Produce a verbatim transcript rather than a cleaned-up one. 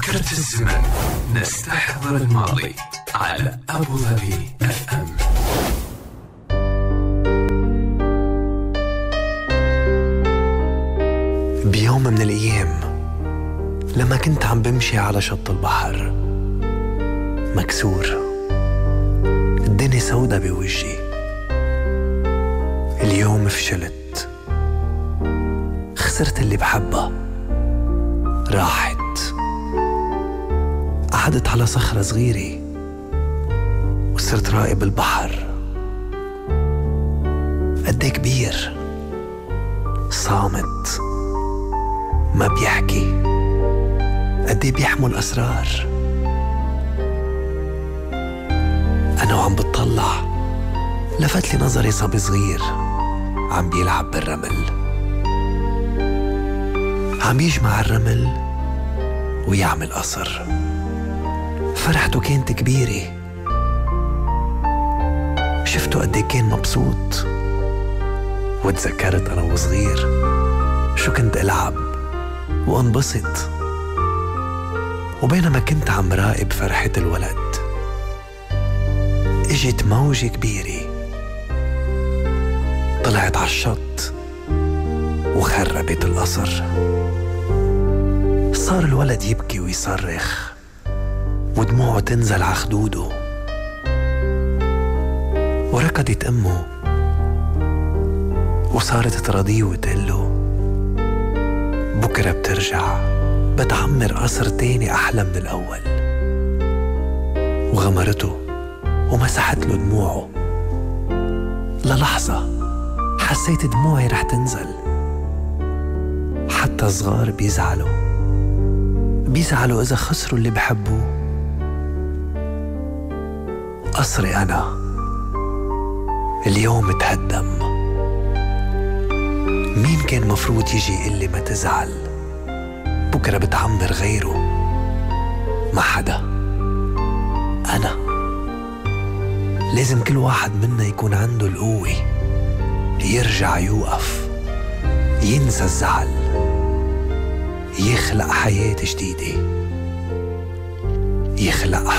كرت الزمن نستحضر الماضي على أبو ظبي اف ام. بيوم من الأيام لما كنت عم بمشي على شط البحر مكسور، الدنيا سودة بوجهي. اليوم فشلت، خسرت اللي بحبها، راحت. قعدت على صخرة صغيرة وصرت راقب البحر قد ايه كبير، صامت ما بيحكي، قد ايه بيحمل أسرار. أنا وعم بتطلع لفت لي نظري صبي صغير عم بيلعب بالرمل، عم يجمع الرمل ويعمل قصر. فرحته كانت كبيرة، شفته قد ايه كان مبسوط، وتذكرت أنا وصغير شو كنت ألعب وانبسط. وبينما كنت عم راقب فرحة الولد اجت موجة كبيرة طلعت على الشط وخربت القصر. صار الولد يبكي ويصرخ ودموعه تنزل على خدوده. وركضت أمه وصارت تراضيه وتقله بكرة بترجع بتعمر قصر تاني أحلى من الأول. وغمرته ومسحت له دموعه. للحظة حسيت دموعي رح تنزل. حتى صغار بيزعلوا بيزعلوا إذا خسروا اللي بحبوه. قصري أنا اليوم تهدم. مين كان مفروض يجي يقول لي ما تزعل، بكرة بتعمر غيره؟ ما حدا. أنا لازم كل واحد منا يكون عنده القوة يرجع يوقف، ينسى الزعل، يخلق حياة جديدة، يخلق